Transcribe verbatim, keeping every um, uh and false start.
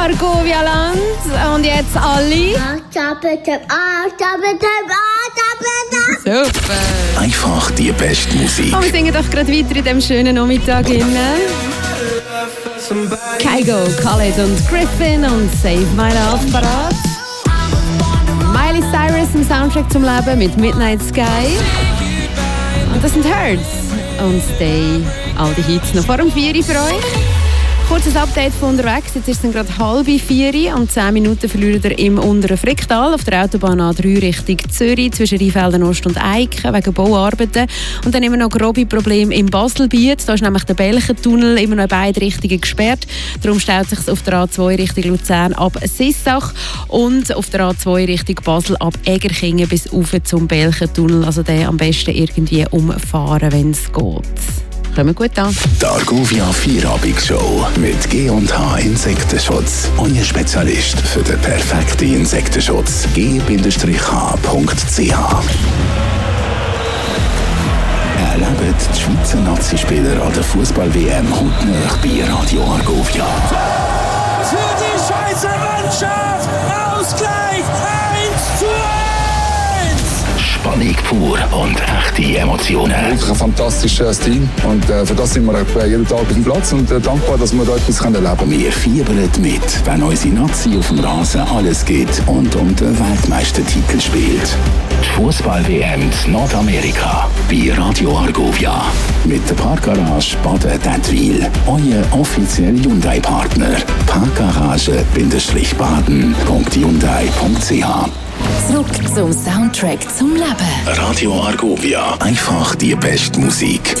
Argovia-Land. Und jetzt alle. Super. Einfach die beste Musik. Und wir singen doch gerade weiter in diesem schönen Nachmittag. Kygo, Khaled und Griffin und Save My Love parat. Miley Cyrus im Soundtrack zum Leben mit Midnight Sky. Und das sind Hurts und Stay. All die Hits noch vor dem vier für euch. Kurzes Update von unterwegs. Jetzt ist es gerade halb vier und zehn Minuten verliert ihr im unteren Fricktal auf der Autobahn A drei Richtung Zürich zwischen Rheinfelden Ost und Eiken wegen Bauarbeiten. Und dann immer noch grobe Probleme im Baselbiet. Da ist nämlich der Belchentunnel immer noch in beide Richtungen gesperrt. Darum staut sich auf der A zwei Richtung Luzern ab Sissach und auf der A zwei Richtung Basel ab Egerkingen bis rauf zum Belchentunnel. Also den am besten irgendwie umfahren, wenn es geht. Kommen gut an. Die Argovia Vierabendshow mit G und H Insektenschutz. Euer Spezialist für den perfekten Insektenschutz. G H Punkt C H. Erlebt die Schweizer Nazi-Spieler an der Fußball-W M hautnah bei Radio Argovia. Für die Schweizer Mannschaft Ausgleich eins zu eins. Spannung pur und echte Emotionen. Wirklich ein fantastisches Team und äh, für das sind wir äh, jeden Tag auf dem Platz und äh, dankbar, dass wir da etwas erleben können. Wir fiebern mit, wenn unsere Nazi auf dem Rasen alles gibt und um den Weltmeistertitel spielt. Die Fußball-W M in Nordamerika bei Radio Argovia. Mit der Parkgarage Baden-Dettwil. Euer offizieller Hyundai-Partner. Parkgarage-baden punkt hyundai punkt c h. Zurück zum Soundtrack zum Leben. Radio Argovia. Einfach die beste Musik.